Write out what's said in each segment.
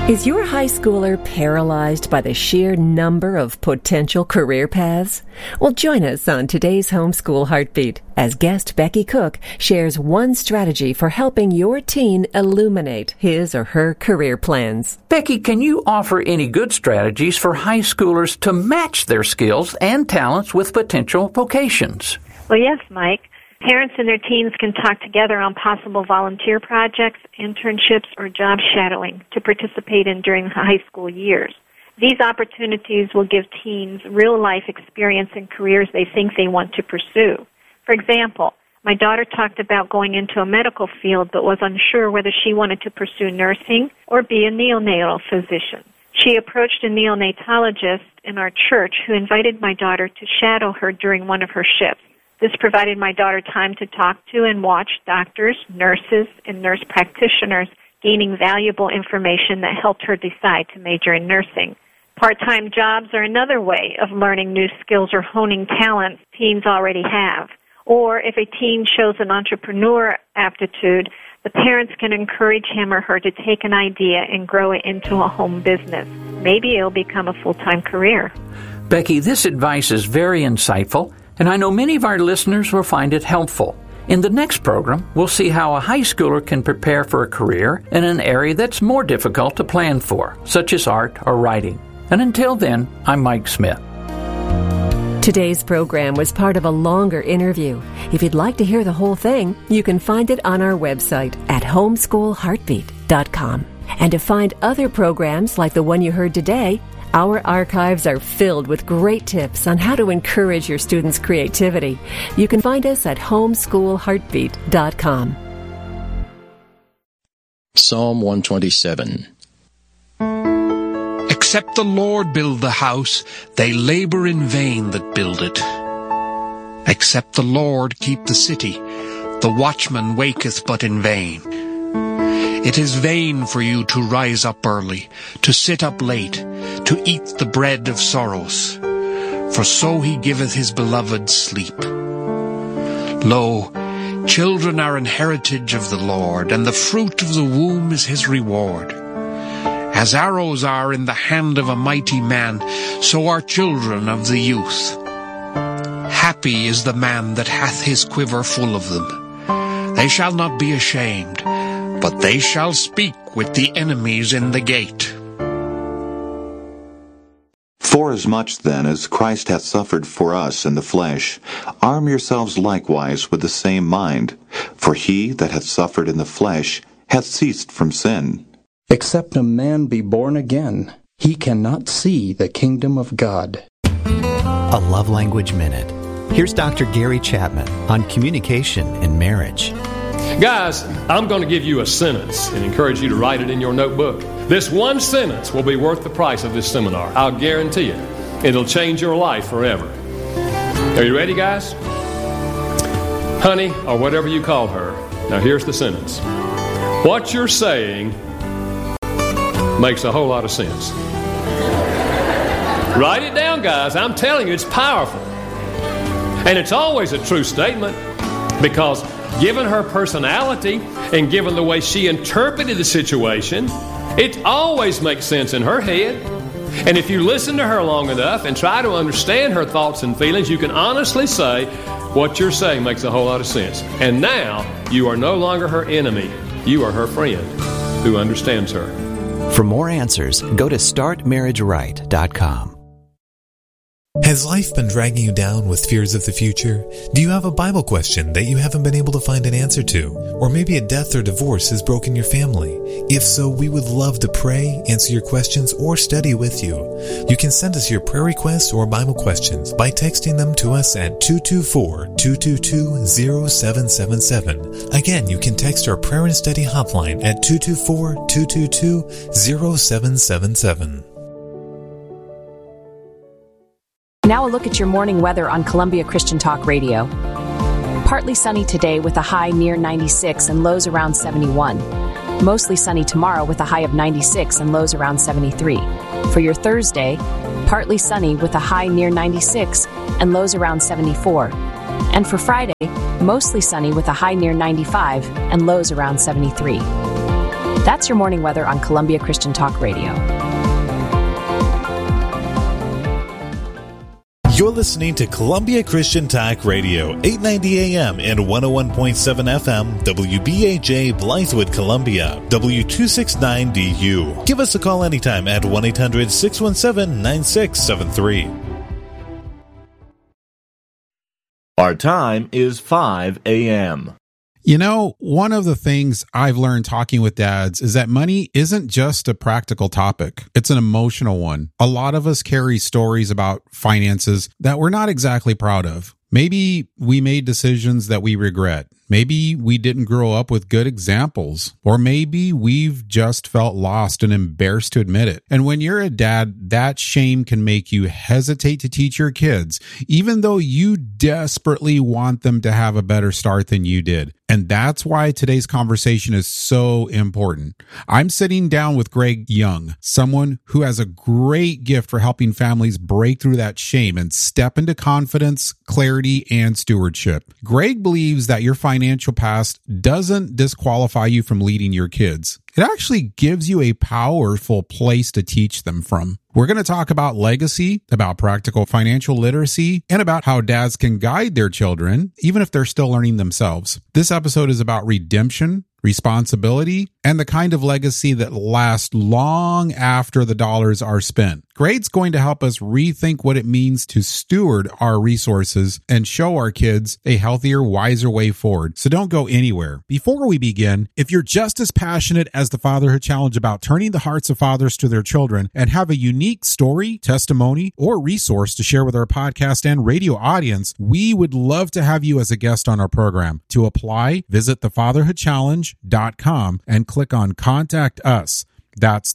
Is your high schooler paralyzed by the sheer number of potential career paths? Well, join us on today's Homeschool Heartbeat as guest Becky Cook shares one strategy for helping your teen illuminate his or her career plans. Becky, can you offer any good strategies for high schoolers to match their skills and talents with potential vocations? Well, yes, Mike. Parents and their teens can talk together on possible volunteer projects, internships, or job shadowing to participate in during the high school years. These opportunities will give teens real-life experience in careers they think they want to pursue. For example, my daughter talked about going into a medical field but was unsure whether she wanted to pursue nursing or be a neonatal physician. She approached a neonatologist in our church who invited my daughter to shadow her during one of her shifts. This provided my daughter time to talk to and watch doctors, nurses, and nurse practitioners, gaining valuable information that helped her decide to major in nursing. Part-time jobs are another way of learning new skills or honing talents teens already have. Or if a teen shows an entrepreneur aptitude, the parents can encourage him or her to take an idea and grow it into a home business. Maybe it'll become a full-time career. Becky, this advice is very insightful, and I know many of our listeners will find it helpful. In the next program, we'll see how a high schooler can prepare for a career in an area that's more difficult to plan for, such as art or writing. And until then, I'm Mike Smith. Today's program was part of a longer interview. If you'd like to hear the whole thing, you can find it on our website at homeschoolheartbeat.com. And to find other programs like the one you heard today, our archives are filled with great tips on how to encourage your students' creativity. You can find us at homeschoolheartbeat.com. Psalm 127. Except the Lord build the house, they labor in vain that build it. Except the Lord keep the city, the watchman waketh but in vain. It is vain for you to rise up early, to sit up late, to eat the bread of sorrows. For so he giveth his beloved sleep. Lo, children are an heritage of the Lord, and the fruit of the womb is his reward. As arrows are in the hand of a mighty man, so are children of the youth. Happy is the man that hath his quiver full of them. They shall not be ashamed, but they shall speak with the enemies in the gate. Forasmuch then as Christ hath suffered for us in the flesh, arm yourselves likewise with the same mind. For he that hath suffered in the flesh hath ceased from sin. Except a man be born again, he cannot see the kingdom of God. A Love Language Minute. Here's Dr. Gary Chapman on communication in marriage. Guys, I'm going to give you a sentence and encourage you to write it in your notebook. This one sentence will be worth the price of this seminar. I'll guarantee it. It'll change your life forever. Are you ready, guys? Honey, or whatever you call her. Now here's the sentence. What you're saying makes a whole lot of sense. Write it down, guys. I'm telling you, it's powerful. And it's always a true statement because given her personality and given the way she interpreted the situation, it always makes sense in her head. And if you listen to her long enough and try to understand her thoughts and feelings, you can honestly say what you're saying makes a whole lot of sense. And now you are no longer her enemy. You are her friend who understands her. For more answers, go to startmarriageright.com. Has life been dragging you down with fears of the future? Do you have a Bible question that you haven't been able to find an answer to? Or maybe a death or divorce has broken your family? If so, we would love to pray, answer your questions, or study with you. You can send us your prayer requests or Bible questions by texting them to us at 224-222-0777. Again, you can text our prayer and study hotline at 224-222-0777. Now a look at your morning weather on Columbia Christian Talk Radio. Partly sunny today with a high near 96 and lows around 71. Mostly sunny tomorrow with a high of 96 and lows around 73. For your Thursday, partly sunny with a high near 96 and lows around 74. And for Friday, mostly sunny with a high near 95 and lows around 73. That's your morning weather on Columbia Christian Talk Radio. You're listening to Columbia Christian Talk Radio, 890 AM and 101.7 FM, WBAJ Blythewood, Columbia, W269DU. Give us a call anytime at 1-800-617-9673. Our time is 5 a.m. You know, one of the things I've learned talking with dads is that money isn't just a practical topic. It's an emotional one. A lot of us carry stories about finances that we're not exactly proud of. Maybe we made decisions that we regret. Maybe we didn't grow up with good examples, or maybe we've just felt lost and embarrassed to admit it. And when you're a dad, that shame can make you hesitate to teach your kids, even though you desperately want them to have a better start than you did. And that's why today's conversation is so important. I'm sitting down with Greg Young, someone who has a great gift for helping families break through that shame and step into confidence, clarity, and stewardship. Greg believes that your financial past doesn't disqualify you from leading your kids. It actually gives you a powerful place to teach them from. We're going to talk about legacy, about practical financial literacy, and about how dads can guide their children, even if they're still learning themselves. This episode is about redemption, responsibility, and the kind of legacy that lasts long after the dollars are spent. Greg's going to help us rethink what it means to steward our resources and show our kids a healthier, wiser way forward. So don't go anywhere. Before we begin, if you're just as passionate as the Fatherhood Challenge about turning the hearts of fathers to their children and have a unique story, testimony, or resource to share with our podcast and radio audience, we would love to have you as a guest on our program. To apply, visit thefatherhoodchallenge.com and click on Contact Us. That's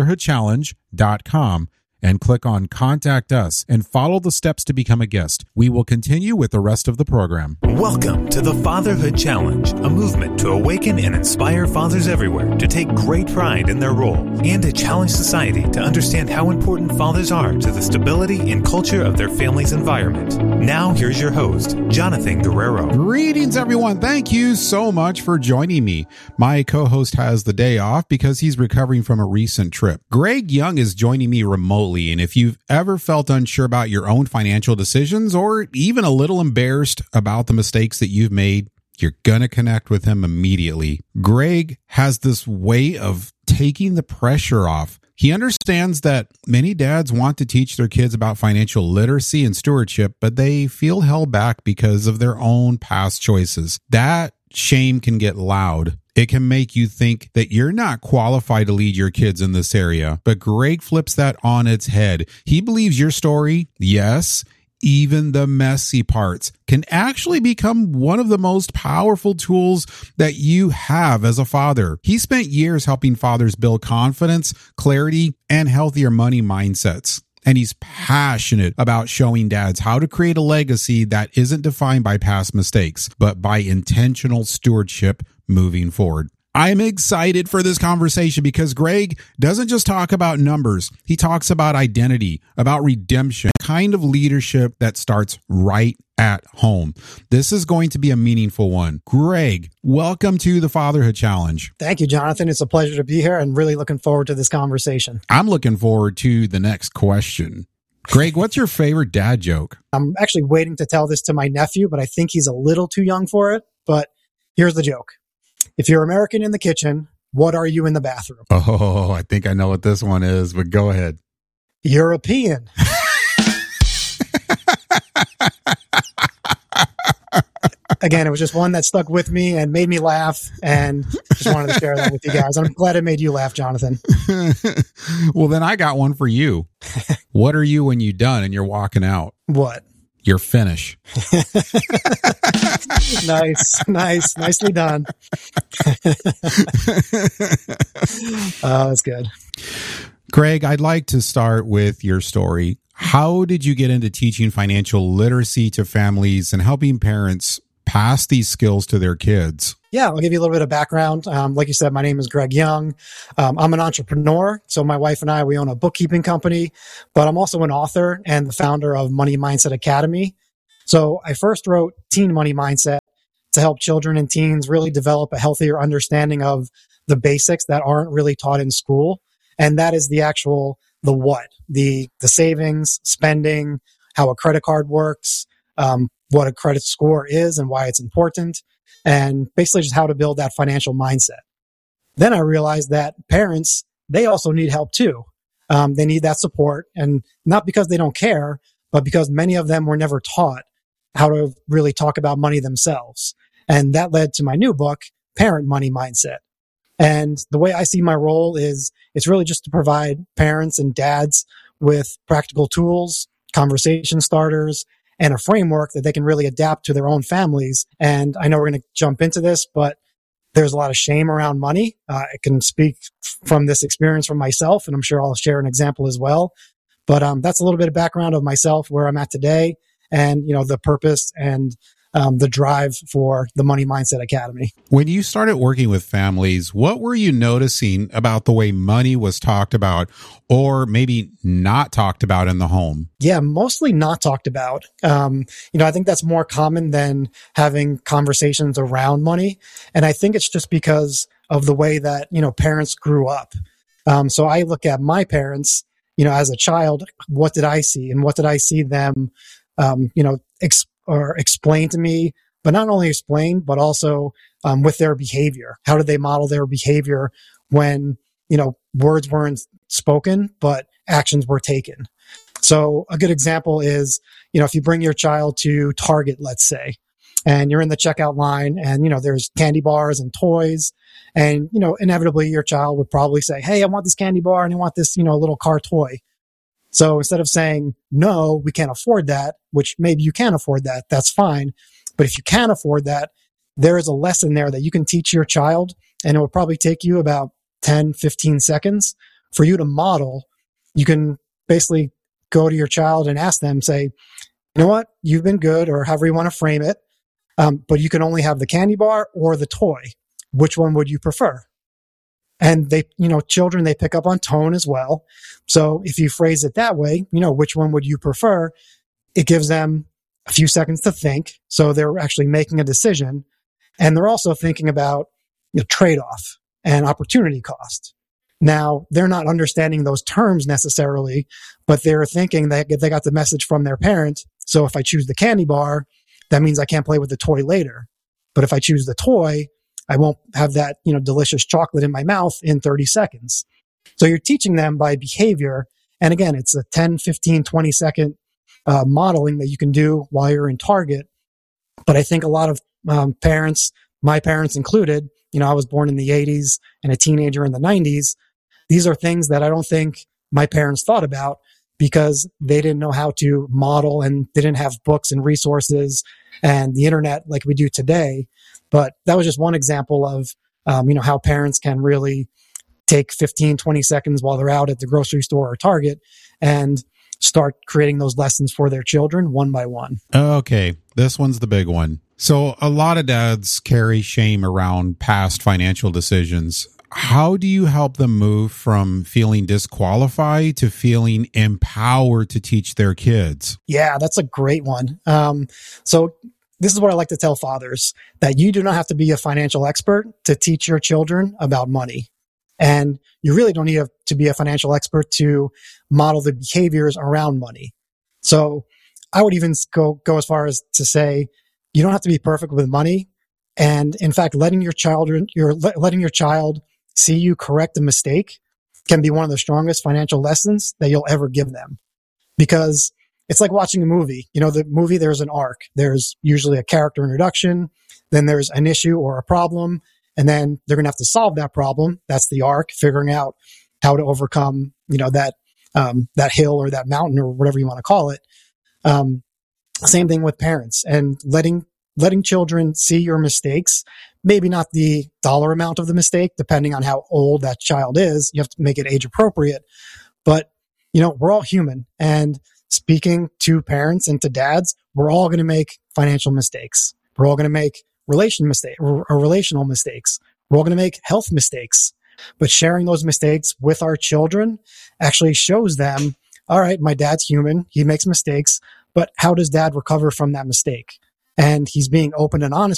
thefatherhoodchallenge.com. and click on Contact Us and follow the steps to become a guest. We will continue with the rest of the program. Welcome to the Fatherhood Challenge, a movement to awaken and inspire fathers everywhere to take great pride in their role and to challenge society to understand how important fathers are to the stability and culture of their family's environment. Now, here's your host, Jonathan Guerrero. Greetings, everyone. Thank you so much for joining me. My co-host has the day off because he's recovering from a recent trip. Greg Young is joining me remotely. And if you've ever felt unsure about your own financial decisions or even a little embarrassed about the mistakes that you've made, you're going to connect with him immediately. Greg has this way of taking the pressure off. He understands that many dads want to teach their kids about financial literacy and stewardship, but they feel held back because of their own past choices. That shame can get loud. It can make you think that you're not qualified to lead your kids in this area. But Greg flips that on its head. He believes your story, yes, even the messy parts, can actually become one of the most powerful tools that you have as a father. He spent years helping fathers build confidence, clarity, and healthier money mindsets. And he's passionate about showing dads how to create a legacy that isn't defined by past mistakes, but by intentional stewardship moving forward. I'm excited for this conversation because Greg doesn't just talk about numbers. He talks about identity, about redemption, kind of leadership that starts right at home. This is going to be a meaningful one. Greg, welcome to the Fatherhood Challenge. Thank you, Jonathan. It's a pleasure to be here and really looking forward to this conversation. I'm looking forward to the next question. Greg, what's your favorite dad joke? I'm actually waiting to tell this to my nephew, but I think he's a little too young for it. But here's the joke. If you're American in the kitchen, what are you in the bathroom? Oh, I think I know what this one is, but go ahead. European. Again, it was just one that stuck with me and made me laugh, and just wanted to share that with you guys. I'm glad it made you laugh, Jonathan. Well, then I got one for you. What are you when you're done and you're walking out? What? You're finished. Nicely done. That's good. Greg, I'd like to start with your story. How did you get into teaching financial literacy to families and helping parents pass these skills to their kids? Yeah, I'll give you a little bit of background. Like you said, my name is Greg Young. I'm an entrepreneur. So my wife and I, we own a bookkeeping company, but I'm also an author and the founder of Money Mindset Academy. So I first wrote Teen Money Mindset to help children and teens really develop a healthier understanding of the basics that aren't really taught in school. And that is the what, the savings, spending, how a credit card works, what a credit score is and why it's important, and basically just how to build that financial mindset. Then I realized that parents, they also need help too. They need that support, and not because they don't care, but because many of them were never taught how to really talk about money themselves. And that led to my new book, Parent Money Mindset. And the way I see my role is it's really just to provide parents and dads with practical tools, conversation starters, and a framework that they can really adapt to their own families. And I know we're going to jump into this, but there's a lot of shame around money. I can speak from this experience from myself, and I'm sure I'll share an example as well. But that's a little bit of background of myself, where I'm at today, and the purpose and the drive for the Money Mindset Academy. When you started working with families, what were you noticing about the way money was talked about, or maybe not talked about in the home? Yeah, mostly not talked about. I think that's more common than having conversations around money. And I think it's just because of the way that, parents grew up. So I look at my parents, as a child, what did I see? And what did I see them, explain to me, but not only explain, but also with their behavior. How did they model their behavior when, words weren't spoken, but actions were taken? So a good example is, if you bring your child to Target, let's say, and you're in the checkout line and, there's candy bars and toys, and, inevitably your child would probably say, hey, I want this candy bar and I want this, little car toy. So instead of saying, no, we can't afford that, which maybe you can afford that, that's fine. But if you can't afford that, there is a lesson there that you can teach your child, and it will probably take you about 10, 15 seconds for you to model. You can basically go to your child and ask them, say, you know what, you've been good, or however you want to frame it, but you can only have the candy bar or the toy. Which one would you prefer? And they, children, they pick up on tone as well. So if you phrase it that way, which one would you prefer? It gives them a few seconds to think. So they're actually making a decision. And they're also thinking about trade-off and opportunity cost. Now, they're not understanding those terms necessarily, but they're thinking that they got the message from their parent. So if I choose the candy bar, that means I can't play with the toy later. But if I choose the toy, I won't have that, delicious chocolate in my mouth in 30 seconds. So you're teaching them by behavior. And again, it's a 10, 15, 20 second modeling that you can do while you're in Target. But I think a lot of parents, my parents included, I was born in the 80s and a teenager in the 90s. These are things that I don't think my parents thought about, because they didn't know how to model, and they didn't have books and resources and the internet like we do today. But that was just one example of, how parents can really take 15, 20 seconds while they're out at the grocery store or Target and start creating those lessons for their children one by one. Okay, this one's the big one. So a lot of dads carry shame around past financial decisions. How do you help them move from feeling disqualified to feeling empowered to teach their kids? Yeah, that's a great one. So this is what I like to tell fathers, that you do not have to be a financial expert to teach your children about money. And you really don't need to be a financial expert to model the behaviors around money. So I would even go as far as to say, you don't have to be perfect with money. And in fact, letting your child see you correct a mistake can be one of the strongest financial lessons that you'll ever give them. Because it's like watching a movie. The movie, there's an arc. There's usually a character introduction. Then there's an issue or a problem. And then they're going to have to solve that problem. That's the arc, figuring out how to overcome, that hill or that mountain or whatever you want to call it. Same thing with parents, and letting children see your mistakes. Maybe not the dollar amount of the mistake, depending on how old that child is. You have to make it age appropriate. But, we're all human. And speaking to parents and to dads, we're all going to make financial mistakes. We're all going to make relational mistakes. We're all going to make health mistakes. But sharing those mistakes with our children actually shows them, all right, my dad's human. He makes mistakes, but how does dad recover from that mistake? And he's being open and honest